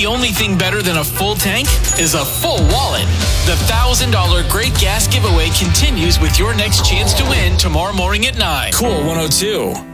The only thing better than a full tank is a full wallet. The $1,000 Great Gas Giveaway continues with your next chance to win tomorrow morning at 9. Cool 102.